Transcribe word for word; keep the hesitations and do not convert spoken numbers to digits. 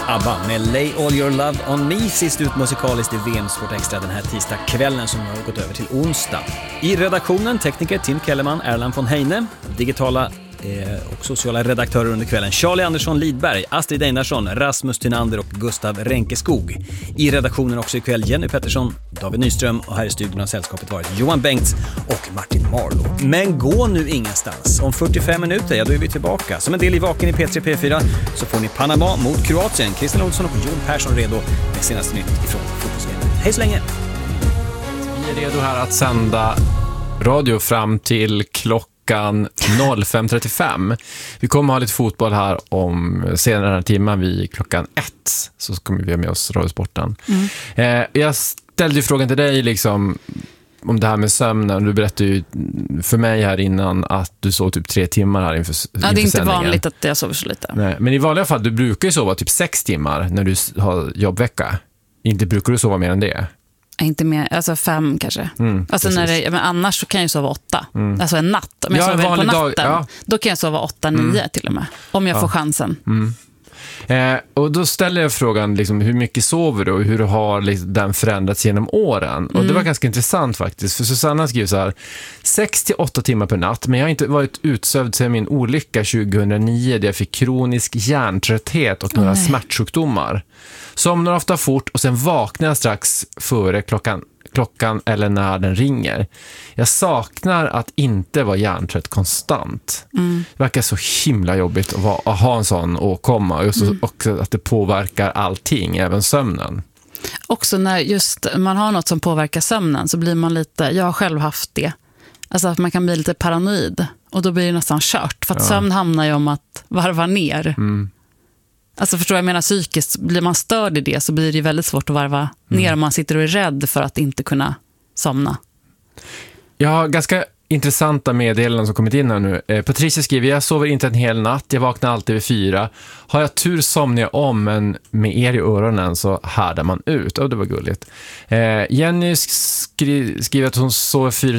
ABBA med Lay All Your Love On Me, sist ut musikaliskt i V M-sport extra den här tisdagskvällen som har gått över till onsdag. I redaktionen tekniker Tim Kellerman, Erland von Heine, digitala eh, och sociala redaktörer under kvällen Charlie Andersson Lidberg, Astrid Einarsson, Rasmus Tynander och Gustav Renkeskog. I redaktionen också ikväll Jenny Pettersson, David Nyström och här i studion har sällskapet varit Johan Bengts och Martin Marlow. Men gå nu ingenstans. Om fyrtiofem minuter, ja då är vi tillbaka. Som en del i Vaken i P tre P fyra så får ni Panama mot Kroatien. Christian Olsson och Jon Persson redo med senaste nytt ifrån fotbollsvärlden. Hej så länge! Vi är redo här att sända radio fram till klockan fem trettiofem. Vi kommer ha lite fotboll här om senare den här timmen vid klockan ett. Så kommer vi ha med oss Radiosporten. Mm. Eh, jag ställde ju frågan till dig liksom om det här med sömnen. Du berättade ju för mig här innan att du sov typ tre timmar här inför, inför Ja, det är inte sändningen. vanligt att jag sover så lite. Nej, men i vanliga fall, du brukar ju sova typ sex timmar när du har jobbvecka. Inte brukar du sova mer än det? Inte mer, alltså fem kanske. Mm, alltså när det, men annars så kan jag sova åtta. Mm. Alltså en natt. Om jag ja, sover på natten, dag, ja. då kan jag sova åtta, nio mm. till och med. Om jag ja. får chansen. Mm. Eh, och då ställer jag frågan liksom, hur mycket sover du och hur har liksom, den förändrats genom åren? Mm. Och det var ganska intressant faktiskt. För Susanna skriver så här: sex till åtta timmar per natt, men jag har inte varit utsövd sedan min olycka tjugohundranio där jag fick kronisk hjärntrötthet och några oh, smärtsjukdomar. Somnar ofta fort och sen vaknar jag strax före klockan klockan eller när den ringer. Jag saknar att inte vara hjärntrött konstant. Mm. Det verkar så himla jobbigt att, vara, att ha en sån åkomma och så, mm. också att det påverkar allting, även sömnen. Också när just man har något som påverkar sömnen så blir man lite, jag har själv haft det. Alltså att man kan bli lite paranoid och då blir det nästan kört. För att ja. sömn handlar ju om att varva ner. Mm. Alltså förstår jag, jag menar psykiskt, blir man störd i det så blir det väldigt svårt att varva mm. ner om man sitter och är rädd för att inte kunna somna. Jag har ganska intressanta meddelanden som kommit in här nu. Eh, Patricia skriver, jag sover inte en hel natt, jag vaknar alltid vid fyra. Har jag tur somnar jag om, men med er i öronen så härdar man ut. Och oh, det var gulligt. Eh, Jenny skri- skriver att hon sover fyra